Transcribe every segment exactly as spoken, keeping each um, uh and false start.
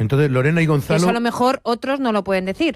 Entonces, Lorena y Gonzalo... Eso a lo mejor otros no lo pueden decir.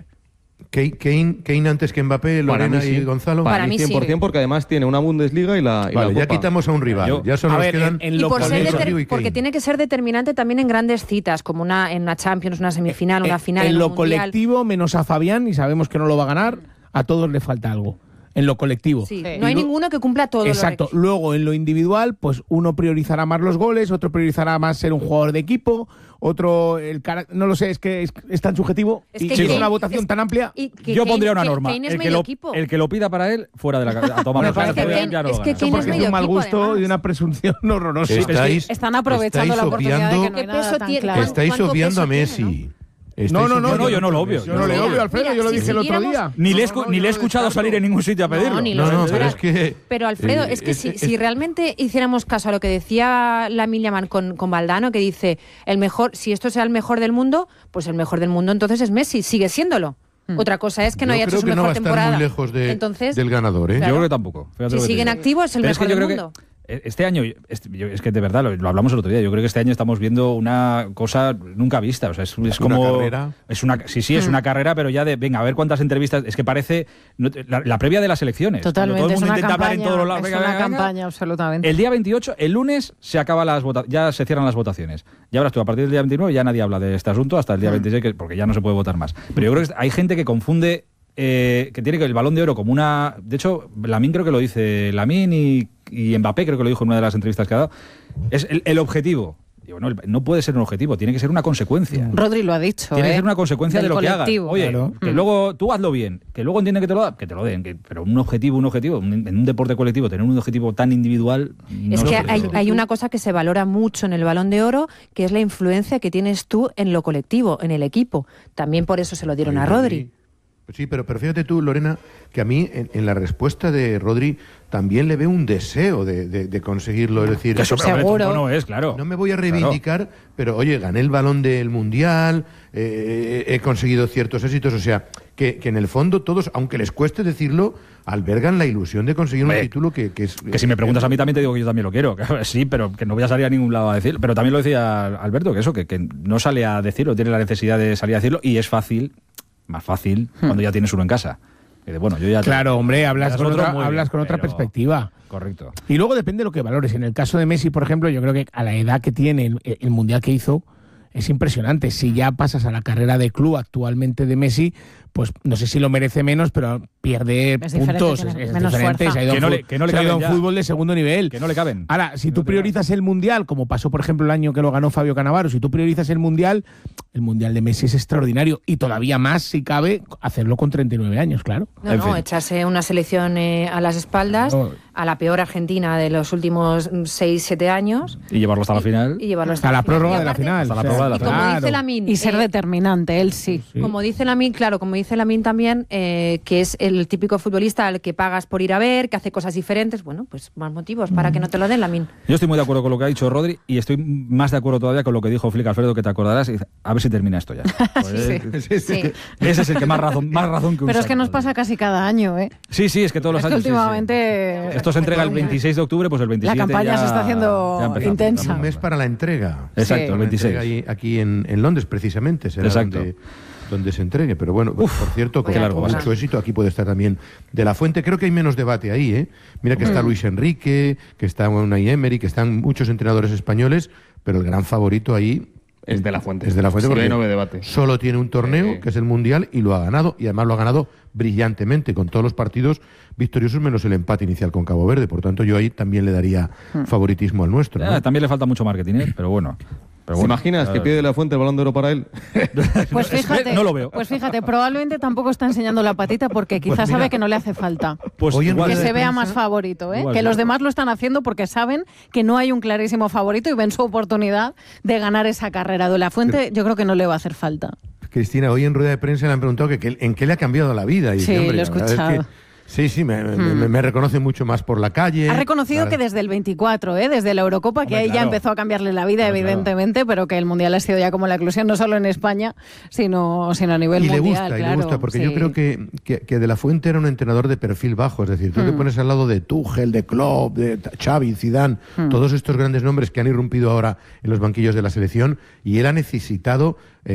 Kane, Kane antes que Mbappé, Lorena y Gonzalo. Para, Para mí mí cien por ciento, sí. porque además tiene una Bundesliga y la, y Vale, la ya Copa. quitamos a un rival. Yo, ya solo a nos ver, quedan... en, en Y lo por ser Gonzalo deter- y Kane. porque tiene que ser determinante también en grandes citas, como una en una Champions, una semifinal, una en- final. En en lo un mundial. colectivo, menos a Fabián, y sabemos que no lo va a ganar, a todos le falta algo. En lo colectivo. Sí, Sí. no hay Y lo- ninguno que cumpla todo. Exacto. Lo Luego, en lo individual, pues uno priorizará más los goles, otro priorizará más ser un jugador de equipo, otro el cara... No lo sé, es que es, es tan subjetivo. Es y que si es Kane- una votación es- tan amplia... y que Yo Kane- pondría una que norma. Kane es El que, medio lo, equipo. el que lo pida para él, fuera de la casa. A tomar Bueno, por es que saco, Kane- ya no es lo que gana. Kane porque es es de medio un mal equipo, gusto además. y una presunción horrorosa. Estáis, Están aprovechando estáis la oportunidad de que no hay obviando- nada peso tan tiene- claro. Estáis ¿Cuánto obviando a peso Messi. tiene, Estáis No, no, no, obviando- no, yo no lo obvio. Yo no le Mira, obvio, Alfredo, mira, yo lo si dije el otro siguiéramos- día. Ni le he, No, escu- no, ni yo le he lo escuchado descarto. salir en ningún sitio a pedirlo. No, ni lo No, no, sé, pero espera. es que... Pero Alfredo, eh, es que es- si, es- si realmente hiciéramos caso a lo que decía Lamine Yamal con, con Valdano, que dice, el mejor, si esto sea el mejor del mundo, pues el mejor del mundo entonces es Messi, sigue siéndolo. Otra cosa es que no yo haya creo hecho su que no va mejor a estar temporada. muy lejos de, entonces, del ganador, ¿eh? Claro. Yo creo que tampoco. Fíjate si lo que te sigue en digo. activo, es el Pero es mejor que yo del creo mundo. que este año, este, yo- es que de verdad, lo, lo hablamos el otro día, yo creo que este año estamos viendo una cosa nunca vista. O sea, es, es ¿Una como. carrera? Es una, sí, sí, es una carrera, pero ya de, venga, a ver cuántas entrevistas. Es que parece no, la, la previa de las elecciones. cuando Totalmente, todo el es mundo una intenta hablar en campaña, todos los lados. es venga, una venga, venga. campaña, absolutamente. El día veintiocho, el lunes, se acaba las vota- ya se cierran las votaciones. Ya verás tú, a partir del día veintinueve ya nadie habla de este asunto hasta el día veintiséis, que, porque ya no se puede votar más. Pero yo creo que hay gente que confunde, eh, que tiene que el Balón de Oro como una... De hecho, Lamine creo que lo dice, Lamine y, y Mbappé creo que lo dijo en una de las entrevistas que ha dado. Es el, el objetivo. Digo, no, el- no puede ser un objetivo, tiene que ser una consecuencia. Rodri lo ha dicho. Tiene ¿eh? que ser una consecuencia Del de lo que hagas. colectivo. Oye, Claro. que luego tú hazlo bien, que luego entienden que te lo da, que te lo den. Que, pero un objetivo, un objetivo, un- en un deporte colectivo, tener un objetivo tan individual. Es no que sé, hay, pero- hay una cosa que se valora mucho en el Balón de Oro, que es la influencia que tienes tú en lo colectivo, en el equipo. También por eso se lo dieron a Rodri. Sí, pero, pero fíjate tú, Lorena, que a mí en, en la respuesta de Rodri también le veo un deseo de, de- de conseguirlo. Es decir, Que eso hombre, Seguro. tonto no es, claro. no me voy a reivindicar, pero oye, gané el balón del Mundial, eh, he conseguido ciertos éxitos. O sea, que, que en el fondo todos, aunque les cueste decirlo, albergan la ilusión de conseguir un Hombre, título que, que es... Que si me preguntas a mí también te digo que yo también lo quiero. Que, sí, pero que no voy a salir a ningún lado a decir. Pero también lo decía Alberto, que eso, que, que no sale a decirlo, tiene la necesidad de salir a decirlo y es fácil, más fácil, cuando ya tienes uno en casa. Que de, bueno, yo ya Claro, hombre, hablas Ya con otro otra, muy hablas bien, con otra pero- perspectiva. Correcto. Y luego depende de lo que valores. En el caso de Messi, por ejemplo, yo creo que a la edad que tiene, el, el mundial que hizo, es impresionante. Si ya pasas a la carrera de club actualmente de Messi, pues no sé si lo merece menos, pero pierde Es diferente, puntos. tiene Es, es menos diferente. fuerza. Se ha ido Que a no un le- fu- que no le se ha ido a un caben ya. fútbol de segundo nivel. Que no le caben. Ahora, si tú priorizas el mundial, como pasó por ejemplo el año que lo ganó Fabio Cannavaro, si tú priorizas el mundial, el mundial de Messi es extraordinario y todavía más, si cabe, hacerlo con treinta y nueve años, claro. No, En no, fin. echarse una selección eh, a las espaldas, Claro. a la peor Argentina de los últimos seis siete años, Y llevarlo hasta la final. y llevarlo Hasta la final. prórroga Y de la aparte, final. hasta la o sea, prórroga de la Y como claro. dice Lamine, Y ser eh, determinante, él sí. Sí. como dice Lamine, claro, como dice Lamine también, eh, que es el típico futbolista al que pagas por ir a ver, que hace cosas diferentes, bueno, pues más motivos para que no te lo den, Lamine. Yo estoy muy de acuerdo con lo que ha dicho Rodri y estoy más de acuerdo todavía con lo que dijo Flick Alfredo, que te acordarás. Y dice, a ver si termina esto ya. Pues, Sí. Sí. Ese es el que más razón, más razón que un Pero es que saco. nos pasa casi cada año, ¿eh? Sí, sí, es que todos los Es que años. sí, sí. últimamente Esto se entrega el veintiséis de octubre, pues el veintisiete. La campaña ya- se está haciendo ya empezamos. intensa. Un mes para la entrega. Exacto, Sí. el Para la veintiséis. entrega ahí- aquí en, en Londres, precisamente, será Exacto. donde, donde se entregue. Pero bueno, por cierto, con qué largo va a mucho ser. éxito, aquí puede estar también De La Fuente. Creo que hay menos debate ahí, ¿eh? Mira que está Luis Enrique, que está Unai Emery, que están muchos entrenadores españoles, pero el gran favorito ahí Es De La Fuente. es De La Fuente, Sí, porque ahí no ve debate. solo tiene un torneo, Sí. que es el Mundial, y lo ha ganado, y además lo ha ganado brillantemente, con todos los partidos victoriosos, menos el empate inicial con Cabo Verde. Por tanto, yo ahí también le daría favoritismo al nuestro, ¿no? Ah, también le falta mucho marketing, ¿eh? Pero bueno. Pero ¿Te bueno. imaginas que Ah, pide De La Fuente el Balón de Oro para él? Pues fíjate, No lo veo. Pues fíjate, probablemente tampoco está enseñando la patita porque quizás Pues mira. sabe que no le hace falta. Pues Hoy en igual Que rueda se de vea prensa- más favorito, ¿eh? Igual, Que sí. los demás lo están haciendo porque saben que no hay un clarísimo favorito y ven su oportunidad de ganar esa carrera. De La Fuente yo creo que no le va a hacer falta. Cristina, hoy en rueda de prensa le han preguntado que, que- en qué le ha cambiado la vida. Y Sí, dice, hombre, lo he la verdad es escuchado. que- sí, sí, me, me- me- me reconoce mucho más por la calle. Ha reconocido Claro. que desde el veinticuatro, ¿eh? Desde la Eurocopa, que Hombre, ahí ya claro. empezó a cambiarle la vida, Claro, evidentemente, pero que el Mundial ha sido ya como la eclosión, no solo en España, sino, sino a nivel Y le mundial. gusta, y claro, le gusta, porque sí. yo creo que, que, que De La Fuente era un entrenador de perfil bajo, es decir, tú te pones al lado de Tuchel, de Klopp, de Xavi, Zidane, todos estos grandes nombres que han irrumpido ahora en los banquillos de la selección, y él ha necesitado